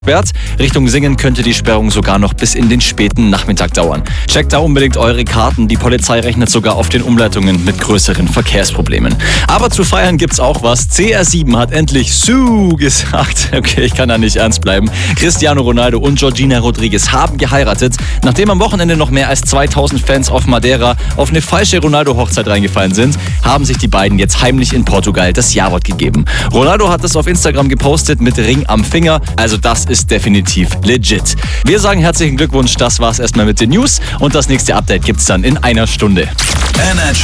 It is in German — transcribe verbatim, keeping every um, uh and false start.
Richtung Singen könnte die Sperrung sogar noch bis in den späten Nachmittag dauern. Checkt da unbedingt eure Karten. Die Polizei rechnet sogar auf den Umleitungen mit größeren Verkehrsproblemen. Aber zu feiern gibt's auch was. C R sieben hat endlich Su gesagt. Okay, ich kann da nicht ernst bleiben. Cristiano Ronaldo und Georgina Rodriguez haben geheiratet. Nachdem am Wochenende noch mehr als zweitausend Fans auf Madeira auf eine falsche Ronaldo-Hochzeit reingefallen sind, haben sich die beiden jetzt heimlich in Portugal das Ja-Wort gegeben. Ronaldo hat es auf Instagram gepostet mit Ring am Finger. Also das ist definitiv legit. Wir sagen herzlichen Glückwunsch, das war's erstmal mit den News und das nächste Update gibt's dann in einer Stunde.